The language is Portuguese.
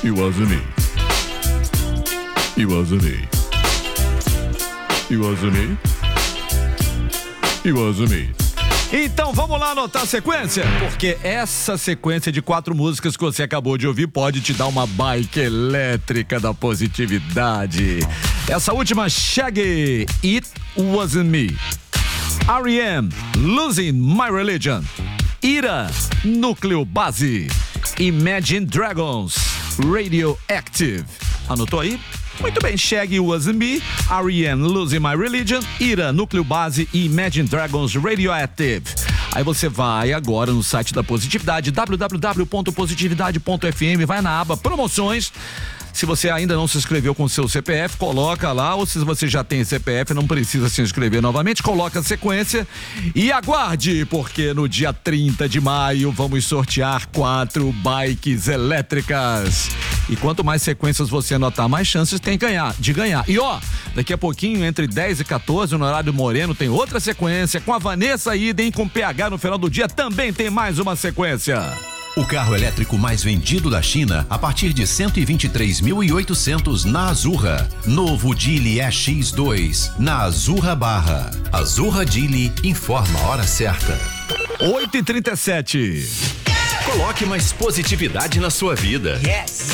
It wasn't me. It wasn't me. It wasn't me. It wasn't me. Então vamos lá anotar a sequência, porque essa sequência de 4 músicas que você acabou de ouvir pode te dar uma bike elétrica da positividade. Essa última, Shaggy, It Wasn't Me. R.E.M., Losing My Religion. Ira, Núcleo Base. Imagine Dragons, Radioactive. Anotou aí? Muito bem, Shaggy, Wasn't Me, R.E.M., Losing My Religion, Ira, Núcleo Base e Imagine Dragons, Radioactive. Aí você vai agora no site da Positividade, www.positividade.fm, vai na aba Promoções. Se você ainda não se inscreveu com o seu CPF, coloca lá, ou se você já tem CPF, não precisa se inscrever novamente, coloca a sequência e aguarde, porque no dia 30 de maio vamos sortear 4 bikes elétricas. E quanto mais sequências você anotar, mais chances tem de ganhar. E ó, daqui a pouquinho, entre 10 e 14, no horário Moreno, tem outra sequência, com a Vanessa Idem, com PH no final do dia, também tem mais uma sequência. O carro elétrico mais vendido da China a partir de 123.800 na Azurra. Novo Geely EX2 na Azurra Barra. Azurra Geely informa a hora certa. 8h37. Coloque mais positividade na sua vida. Yes.